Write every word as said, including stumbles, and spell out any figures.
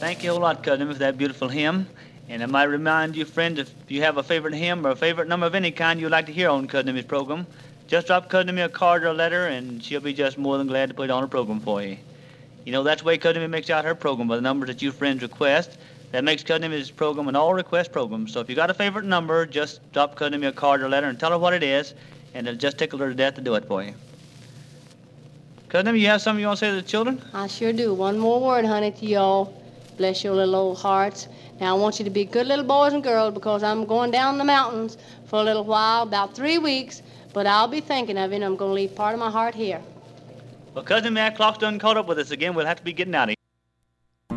Thank you a whole lot, Cousin Emmy, for that beautiful hymn. And I might remind you, friend, if you have a favorite hymn or a favorite number of any kind you'd like to hear on Cousin Emmy's program, just drop Cousin Emmy a card or a letter, and she'll be just more than glad to put it on her program for you. You know, that's the way Cousin Emmy makes out her program, by the numbers that you friends request. That makes Cousin Emmy's program an all-request program. So if you got a favorite number, just drop Cousin Emmy a card or a letter and tell her what it is, and it'll just tickle her to death to do it for you. Cousin Emmy, you have something you want to say to the children? I sure do. One more word, honey, to y'all. Bless your little old hearts. Now, I want you to be good little boys and girls because I'm going down the mountains for a little while, about three weeks, but I'll be thinking of you, and I'm going to leave part of my heart here. Well, Cousin Emmy, our clock's done caught up with us again. We'll have to be getting out of here.